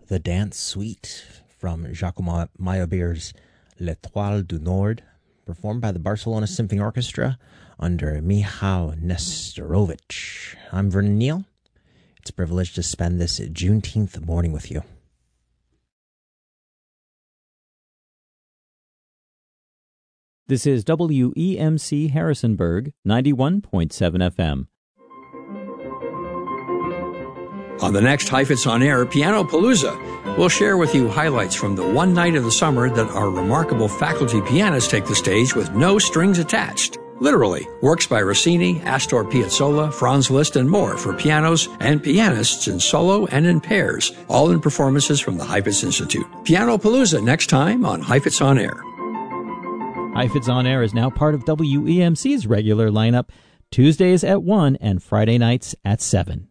The Dance Suite from Giacomo Meyerbeer's L'Étoile du Nord, performed by the Barcelona Symphony Orchestra under Michał Nesterovich. I'm Vernon Neal. It's a privilege to spend this Juneteenth morning with you. This is WEMC Harrisonburg, 91.7 FM. On the next Heifetz On Air, Piano Palooza, we'll share with you highlights from the one night of the summer that our remarkable faculty pianists take the stage with no strings attached. Literally, works by Rossini, Astor Piazzolla, Franz Liszt, and more for pianos and pianists in solo and in pairs, all in performances from the Heifetz Institute. Piano Palooza next time on Heifetz On Air. Heifetz On Air is now part of WEMC's regular lineup, Tuesdays at 1 and Friday nights at 7.